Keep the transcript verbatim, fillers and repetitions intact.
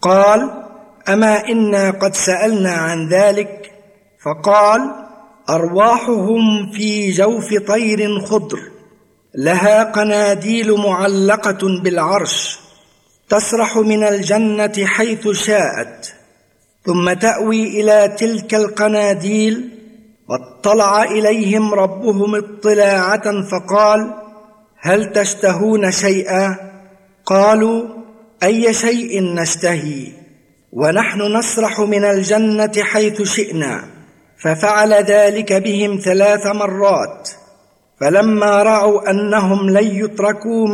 قال: أما إنا قد سألنا عن ذلك؟ فقال: أرواحهم في جوف طير خضر لها قناديل معلقة بالعرش، تسرح من الجنة حيث شاءت، ثم تأوي إلى تلك القناديل. واطلع إليهم ربهم اطلاعة فقال: هل تشتهون شيئا؟ قالوا: أي شيء نشتهي، ونحن نسرح من الجنة حيث شئنا. ففعل ذلك بهم ثلاث مرات، فلما رأوا أنهم لن يتركوا